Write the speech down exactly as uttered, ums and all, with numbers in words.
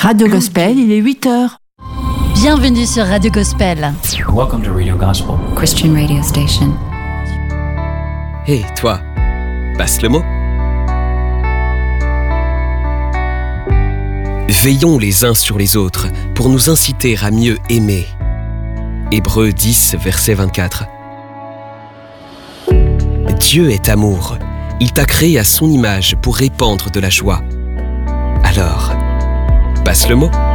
Radio Gospel, il est huit heures. Bienvenue sur Radio Gospel. Welcome to Radio Gospel, Christian radio station. Hé, hey, toi, passe le mot. Veillons les uns sur les autres pour nous inciter à mieux aimer. Hébreux dix, verset vingt-quatre. Dieu est amour. Il t'a créé à son image pour répandre de la joie. Alors, passe le mot.